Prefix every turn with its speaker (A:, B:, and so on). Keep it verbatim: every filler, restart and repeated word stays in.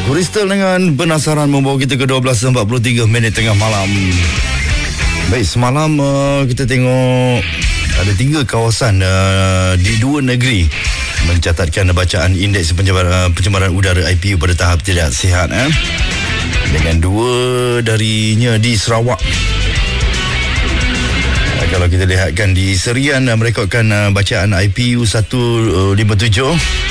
A: Bristol dengan penasaran membawa kita ke dua belas empat puluh tiga minit tengah malam. Baik, semalam uh, kita tengok ada tiga kawasan uh, di dua negeri mencatatkan bacaan indeks pencemaran, pencemaran udara I P U pada tahap tidak sihat, eh? Dengan dua darinya di Sarawak. Kalau kita lihatkan di Serian, merekodkan uh, bacaan I P U seratus lima puluh tujuh.